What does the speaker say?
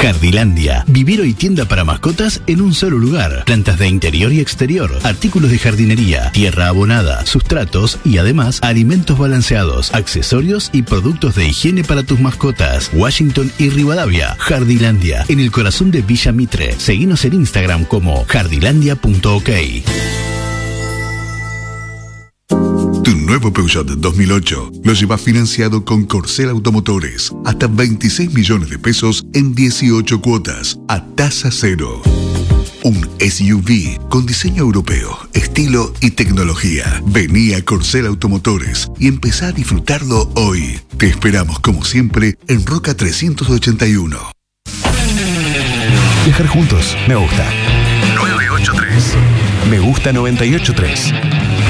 Jardilandia, vivero y tienda para mascotas en un solo lugar. Plantas de interior y exterior, artículos de jardinería, tierra abonada, sustratos y además alimentos balanceados, accesorios y productos de higiene para tus mascotas. Washington y Rivadavia. Jardilandia, en el corazón de Villa Mitre. Seguinos en Instagram como jardilandia.ok. Tu nuevo Peugeot 2008 lo llevas financiado con Corcel Automotores. Hasta 26 millones de pesos en 18 cuotas, a tasa cero. Un SUV con diseño europeo, estilo y tecnología. Vení a Corcel Automotores y empezá a disfrutarlo hoy. Te esperamos como siempre en Roca 381. Viajar juntos, me gusta. 983. Me gusta 98.3.